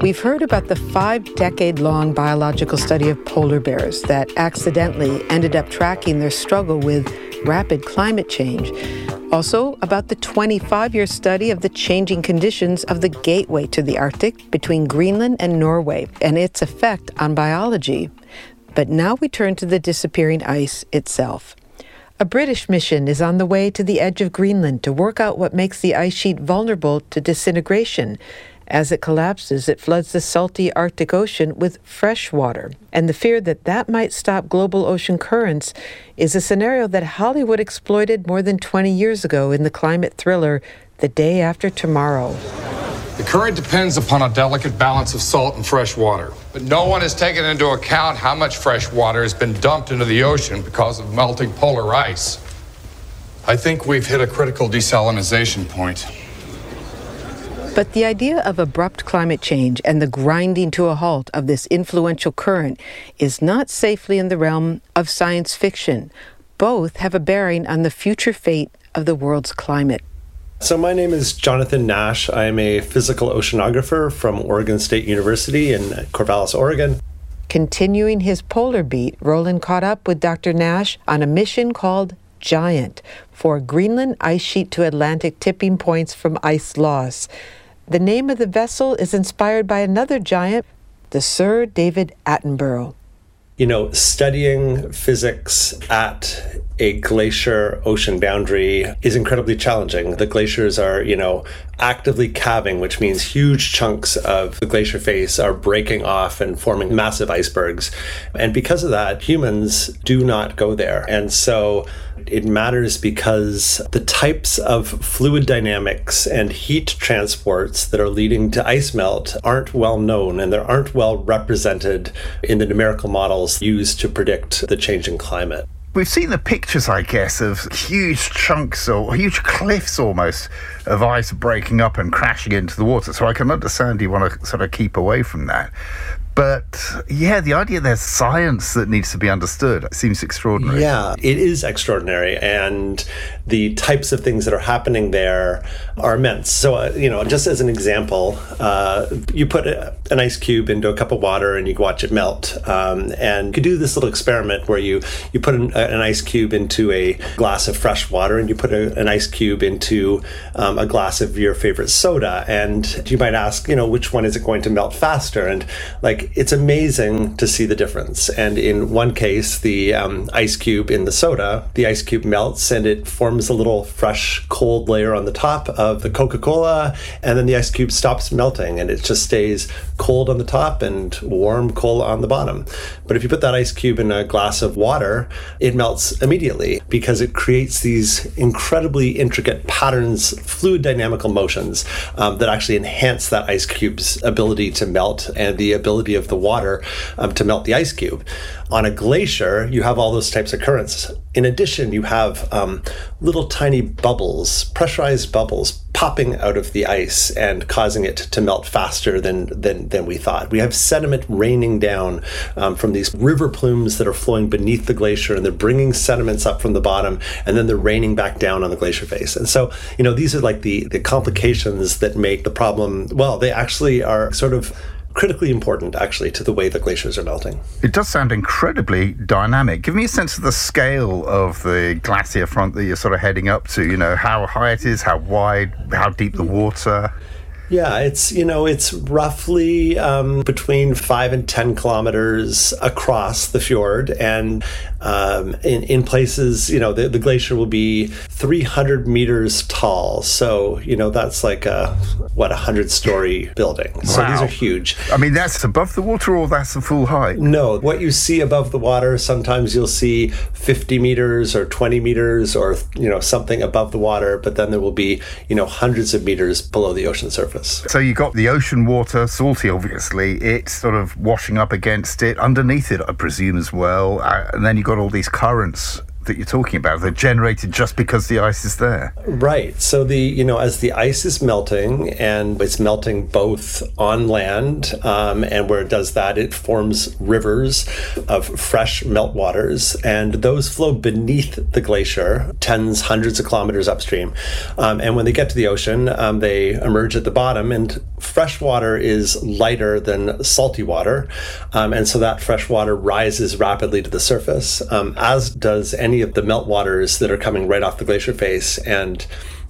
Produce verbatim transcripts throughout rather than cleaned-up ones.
We've heard about the five-decade-long biological study of polar bears that accidentally ended up tracking their struggle with rapid climate change. Also about the twenty-five-year study of the changing conditions of the gateway to the Arctic between Greenland and Norway and its effect on biology. But now we turn to the disappearing ice itself. A British mission is on the way to the edge of Greenland to work out what makes the ice sheet vulnerable to disintegration. As it collapses, it floods the salty Arctic Ocean with fresh water. And the fear that that might stop global ocean currents is a scenario that Hollywood exploited more than twenty years ago in the climate thriller The Day After Tomorrow. The current depends upon a delicate balance of salt and fresh water. But no one has taken into account how much fresh water has been dumped into the ocean because of melting polar ice. I think we've hit a critical desalinization point. But the idea of abrupt climate change and the grinding to a halt of this influential current is not safely in the realm of science fiction. Both have a bearing on the future fate of the world's climate. So my name is Jonathan Nash. I am a physical oceanographer from Oregon State University in Corvallis, Oregon. Continuing his polar beat, Roland caught up with Doctor Nash on a mission called Giant for Greenland ice sheet to Atlantic tipping points from ice loss. The name of the vessel is inspired by another giant, the Sir David Attenborough. You know, studying physics at a glacier ocean boundary is incredibly challenging. The glaciers are, you know, actively calving, which means huge chunks of the glacier face are breaking off and forming massive icebergs. And because of that, humans do not go there. And so it matters because the types of fluid dynamics and heat transports that are leading to ice melt aren't well known, and they aren't well represented in the numerical models used to predict the changing climate. We've seen the pictures, I guess, of huge chunks or huge cliffs almost of ice breaking up and crashing into the water. So I can understand you want to sort of keep away from that. But yeah, the idea there's science that needs to be understood seems extraordinary. Yeah, it is extraordinary. And the types of things that are happening there are immense. So, uh, you know, just as an example, uh, you put a, an ice cube into a cup of water and you watch it melt. Um, and you could do this little experiment where you, you put an, an ice cube into a glass of fresh water and you put a, an ice cube into um, a glass of your favorite soda. And you might ask, you know, which one is it going to melt faster? And like, it's amazing to see the difference. And in one case, the um, ice cube in the soda, the ice cube melts and it forms a little fresh, cold layer on the top of the Coca-Cola. And then the ice cube stops melting and it just stays cold on the top and warm, cold on the bottom. But if you put that ice cube in a glass of water, it melts immediately because it creates these incredibly intricate patterns, fluid dynamical motions um, that actually enhance that ice cube's ability to melt and the ability of the water um, to melt the ice cube. On a glacier, you have all those types of currents. In addition, you have um, little tiny bubbles, pressurized bubbles, popping out of the ice and causing it to melt faster than than, than we thought. We have sediment raining down um, from these river plumes that are flowing beneath the glacier, and they're bringing sediments up from the bottom, and then they're raining back down on the glacier face. And so, you know, these are like the, the complications that make the problem, well, they actually are sort of critically important, actually, to the way the glaciers are melting. It does sound incredibly dynamic. Give me a sense of the scale of the glacier front that you're sort of heading up to, you know, how high it is, how wide, how deep the water. Yeah, it's, you know, it's roughly um, between five and ten kilometers across the fjord. And um, in, in places, you know, the, the glacier will be three hundred meters tall. So, you know, that's like a, what, a hundred-story building. So Wow. these are huge. I mean, that's above the water or that's the full height? No, what you see above the water, sometimes you'll see fifty meters or twenty meters or, you know, something above the water, but then there will be, you know, hundreds of meters below the ocean surface. So you got the ocean water, salty obviously, it's sort of washing up against it, underneath it I presume as well, uh, and then you got all these currents that you're talking about, they're generated just because the ice is there. Right. So the, you know, as the ice is melting, and it's melting both on land, um, and where it does that, it forms rivers of fresh meltwaters, and those flow beneath the glacier, tens, hundreds of kilometers upstream. Um, and when they get to the ocean, um, they emerge at the bottom, and fresh water is lighter than salty water. Um, and so that fresh water rises rapidly to the surface, um, as does any of the meltwaters that are coming right off the glacier face. And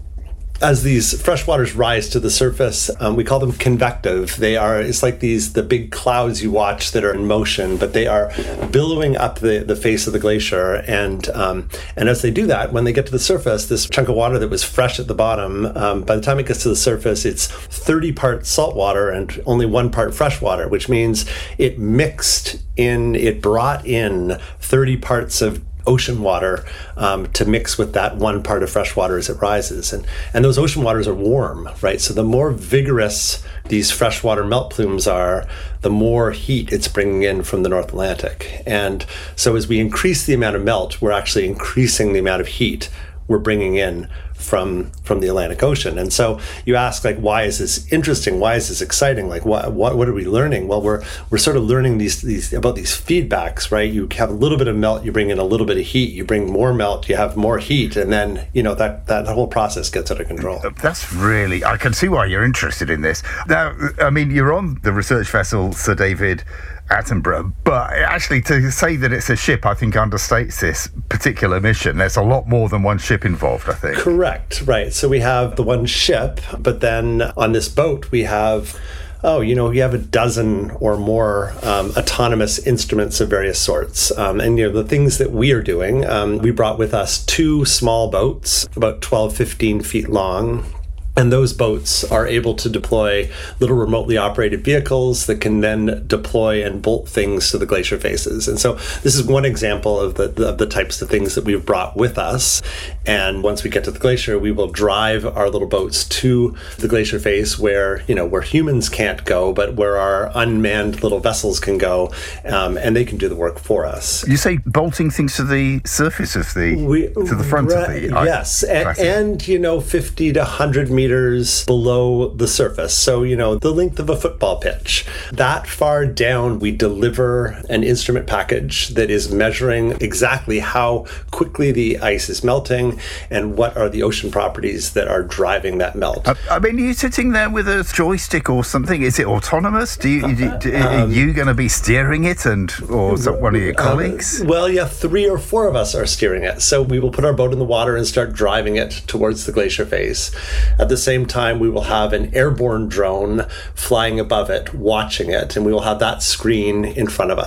as these fresh waters rise to the surface, um, we call them convective. They are, it's like these, the big clouds you watch that are in motion, but they are billowing up the, the face of the glacier. And um, and as they do that, when they get to the surface, this chunk of water that was fresh at the bottom, um, by the time it gets to the surface, it's thirty parts salt water and only one part fresh water, which means it mixed in, it brought in thirty parts of ocean water um, to mix with that one part of fresh water as it rises. And and those ocean waters are warm, right? So the more vigorous these freshwater melt plumes are, the more heat it's bringing in from the North Atlantic. And so as we increase the amount of melt, we're actually increasing the amount of heat we're bringing in from from the Atlantic Ocean. And so you ask, like, why is this interesting? Why is this exciting? Like, what what what are we learning? Well, we're we're sort of learning these these about these feedbacks, right? You have a little bit of melt, you bring in a little bit of heat, you bring more melt, you have more heat, and then, you know, that that whole process gets out of control. That's really, I can see why you're interested in this. Now, I mean, you're on the research vessel Sir David Attenborough, but actually to say that it's a ship, I think, understates this particular mission. There's a lot more than one ship involved, I think. Correct, right. So we have the one ship, but then on this boat we have, oh, you know, you have a dozen or more um, autonomous instruments of various sorts. Um, and, you know, the things that we are doing, um, we brought with us two small boats, about twelve, fifteen feet long. And those boats are able to deploy little remotely operated vehicles that can then deploy and bolt things to the glacier faces. And so this is one example of the, the of the types of things that we've brought with us. And once we get to the glacier, we will drive our little boats to the glacier face where, you know, where humans can't go, but where our unmanned little vessels can go, um, and they can do the work for us. You say bolting things to the surface of the, we, to the front right, of the... Yes, and, and, you know, fifty to one hundred meters meters below the surface. So, you know, the length of a football pitch. That far down, we deliver an instrument package that is measuring exactly how quickly the ice is melting and what are the ocean properties that are driving that melt. I, I mean, are you sitting there with a joystick or something? Is it autonomous? Do you, do, do, are um, you going to be steering it, and or is that one of your colleagues? Uh, well, yeah, three or four of us are steering it. So we will put our boat in the water and start driving it towards the glacier face. At the same time, we will have an airborne drone flying above it, watching it, and we will have that screen in front of us.